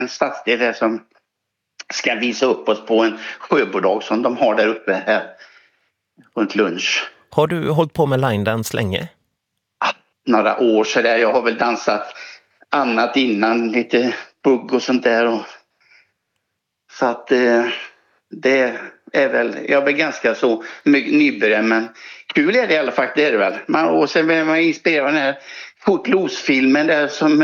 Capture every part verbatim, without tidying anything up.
en stadsdel här som ska visa upp oss på en sjöbodag som de har där uppe här runt lunch. Har du hållit på med line dance länge? Några år så där. Jag har väl dansat annat innan, lite bugg och sånt där. Och, så att eh, det är väl, jag är väl ganska så nybörjare, men kul är det i alla fall, det är det väl. Man, och sen vill man inspirera den här Footloose-filmen där som,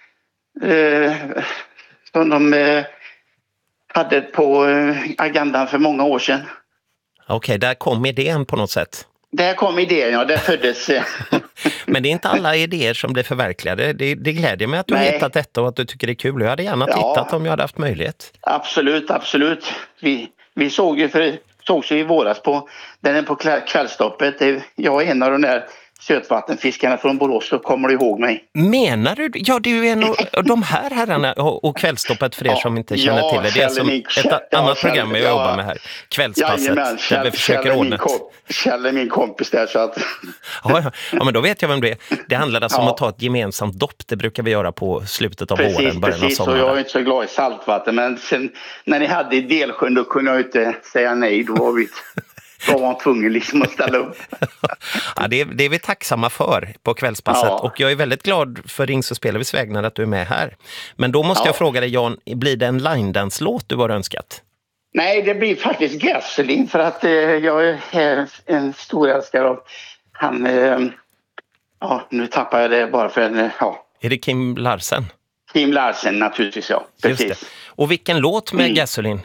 eh, som de eh, hade på eh, agendan för många år sedan. Okej, okay, där kom idén på något sätt. Där kom idén, ja. Där föddes... Men det är inte alla idéer som blir förverkligade. Det, det glädjer mig att du Nej. har hittat detta och att du tycker det är kul. Jag hade gärna Ja. tittat om jag hade haft möjlighet. Absolut, absolut. Vi, vi såg ju för, såg ju i våras på, den är på kvällstoppet. Jag är en av de där sötvattenfiskarna från Borås, så kommer du ihåg mig. Menar du? Ja, du är en av de här herrarna och kvällstoppet för er ja, som inte känner ja, till det. Det är som ett Kjell, annat ja, program jag ja, jobbar med här. Kvällspasset. Jajamän, Kjell, där vi försöker Kjell, ordna. Kjell är min kompis där så att... ja, ja, ja, men då vet jag vem det är. Det handlar alltså ja. om att ta ett gemensamt dopp. Det brukar vi göra på slutet av precis, våren, början precis, av sommaren. Och jag är inte så glad i saltvatten, men sen när ni hade i Delsjön då kunde jag inte säga nej. Då var vi... Då var man tvungen liksom att ställa upp. ja, det, är, det är vi tacksamma för på kvällspasset. Ja. Och jag är väldigt glad för Rings och Spelavis vägnar att du är med här. Men då måste ja. jag fråga dig, Jan, blir det en line-dance-låt du har önskat? Nej, det blir faktiskt Gasoline för att eh, jag är en stor älskare av han... Eh, ja, nu tappar jag det bara för en... Ja. Är det Kim Larsen? Kim Larsen, naturligtvis, ja. Precis. Just det. Och vilken låt med mm. Gasoline?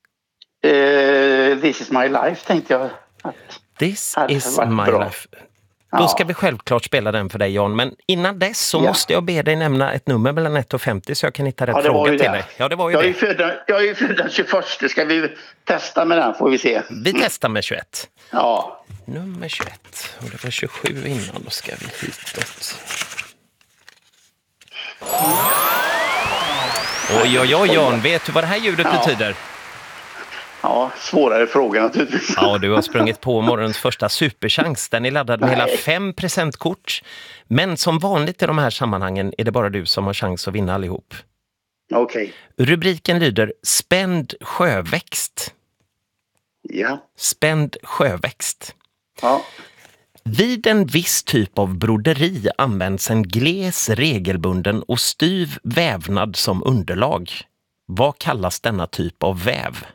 Uh, this is my life, tänkte jag. This is my bra. life. Då ja. ska vi självklart spela den för dig, Jan. Men innan dess så ja. måste jag be dig nämna ett nummer mellan ett och femtio så jag kan hitta rätt ja, fråga till det. dig. Ja, det var ju jag det. Är född, jag är ju född den tjugoförsta. Ska vi testa med den, får vi se. Vi testar med tjugoett. Ja. Nummer tjugoett. Och det var tjugosju innan, då ska vi hitåt. Oj, oj, oj, Jan. Vet du vad det här ljudet ja. betyder? Ja, svårare fråga naturligtvis. Ja, du har sprungit på morgonens första superchans. Den är laddad med Nej. hela fem presentkort. Men som vanligt i de här sammanhangen är det bara du som har chans att vinna allihop. Okej. Okay. Rubriken lyder Spänd sjöväxt. Ja. Spänd sjöväxt. Ja. Vid en viss typ av broderi används en gles, regelbunden och styv vävnad som underlag. Vad kallas denna typ av väv?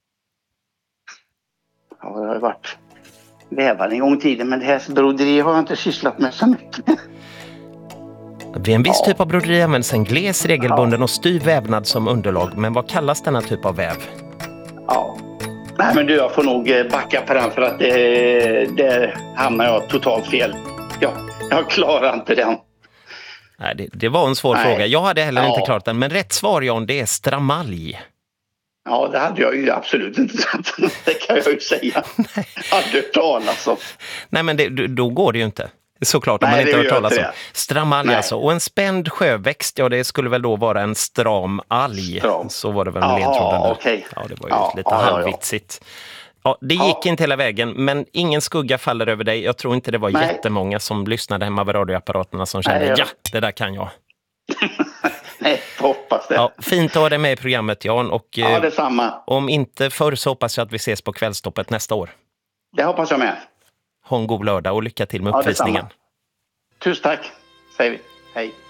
Ja, det har varit vävare en gång i tiden, men det här broderi har jag inte sysslat med så mycket. Vid en viss ja. typ av broderi används en gles, regelbunden ja. och styv vävnad som underlag. Men vad kallas denna typ av väv? Ja, nej men du, jag får nog backa på den för att det, det hamnar jag totalt fel. Ja, jag klarar inte den. Nej, det, det var en svår nej. fråga. Jag hade heller ja. inte klarat den, men rätt svar, Jan, det är stramalj. Ja, det hade jag ju absolut inte sagt. Det kan jag ju säga. Nej. Hade talas om. Nej, men det, då går det ju inte. Såklart, om Nej, man inte hört talas inte om. Stramalj Nej. alltså. Och en spänd sjöväxt, ja det skulle väl då vara en stram alg. Stram. Så var det väl med ledtråden. Okay. Ja, det var ju ja, lite ja, halvvitsigt. Ja, det gick ja. inte hela vägen, men ingen skugga faller över dig. Jag tror inte det var Nej. jättemånga som lyssnade hemma vid radioapparaterna som kände, Nej, ja, det där kan jag. Nej, hoppas det. Ja, fint att ha dig med i programmet, Jan. Och, ja, detsamma. Om inte förr så hoppas jag att vi ses på kvällstoppet nästa år. Det hoppas jag med. Ha en god lördag och lycka till med uppvisningen. Ja, tusen tack, säger vi. Hej.